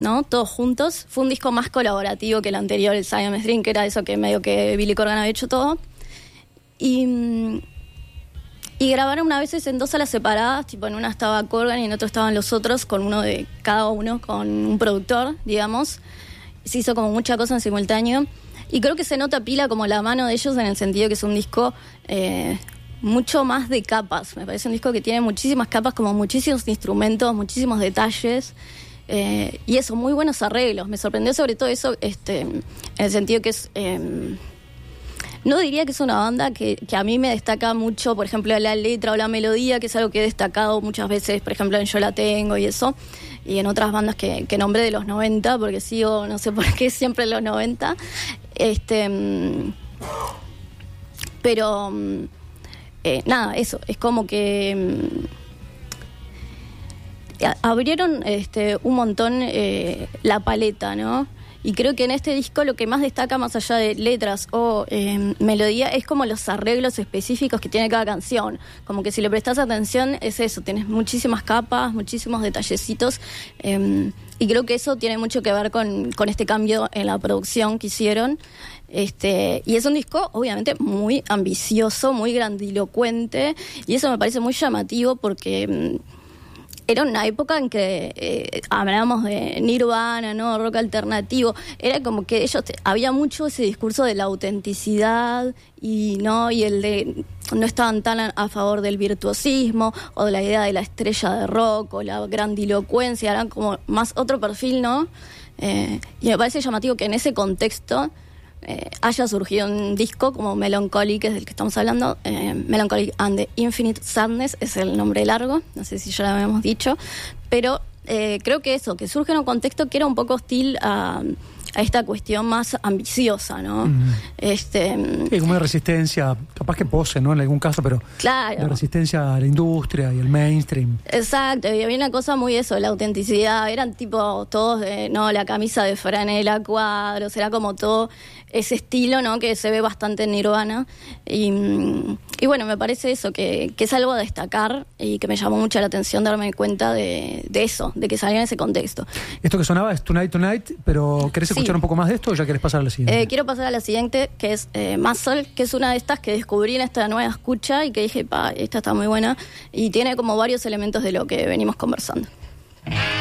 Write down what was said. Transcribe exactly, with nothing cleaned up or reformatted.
¿no? Todos juntos. Fue un disco más colaborativo que el anterior, el Siamese Dream, que era eso que medio que Billy Corgan había hecho todo. Y, y grabaron unas veces en dos salas separadas, tipo en una estaba Corgan y en otra estaban los otros, con uno de cada uno, con un productor, digamos. Se hizo como mucha cosa en simultáneo. Y creo que se nota pila como la mano de ellos en el sentido que es un disco eh, mucho más de capas. Me parece un disco que tiene muchísimas capas, como muchísimos instrumentos, muchísimos detalles. Eh, y eso, muy buenos arreglos. Me sorprendió sobre todo eso, este, en el sentido que es... Eh, no diría que es una banda que, que a mí me destaca mucho, por ejemplo, la letra o la melodía, que es algo que he destacado muchas veces, por ejemplo, en Yo la tengo y eso, y en otras bandas que, que nombré de los noventa, porque sigo, no sé por qué, siempre en los noventa. Este, pero, eh, nada, eso, es como que... abrieron este, un montón eh, la paleta, ¿no? Y creo que en este disco lo que más destaca, más allá de letras o eh, melodía, es como los arreglos específicos que tiene cada canción. Como que si le prestas atención es eso, tienes muchísimas capas, muchísimos detallecitos, eh, y creo que eso tiene mucho que ver con, con este cambio en la producción que hicieron. Este, y es un disco obviamente muy ambicioso, muy grandilocuente, y eso me parece muy llamativo porque... era una época en que eh, hablábamos de Nirvana, ¿no? Rock alternativo. Era como que ellos te, había mucho ese discurso de la autenticidad y no y el de no estaban tan a, a favor del virtuosismo o de la idea de la estrella de rock o la grandilocuencia. Eran como más otro perfil, ¿no? Eh, y me parece llamativo que en ese contexto Eh, haya surgido un disco como Melancholy, que es del que estamos hablando. eh, Melancholy and the Infinite Sadness es el nombre largo, no sé si ya lo habíamos dicho, pero eh, creo que eso, que surge en un contexto que era un poco hostil a, a esta cuestión más ambiciosa, ¿no? Mm. Este, sí, como de resistencia, capaz que pose, ¿no? En algún caso, pero claro, de resistencia a la industria y el mainstream. Exacto, y había una cosa muy eso, la autenticidad, eran tipo todos, de, no, la camisa de franela, cuadros, era como todo ese estilo, ¿no? Que se ve bastante en Nirvana. Y, y bueno, me parece eso, que, que es algo a destacar y que me llamó mucho la atención darme cuenta de, de eso, de que salía en ese contexto. Esto que sonaba es Tonight Tonight, pero ¿querés sí. escuchar un poco más de esto o ya querés pasar a la siguiente? Eh, quiero pasar a la siguiente, que es eh, Muscle, que es una de estas que descubrí en esta nueva escucha y que dije, pa, esta está muy buena y tiene como varios elementos de lo que venimos conversando.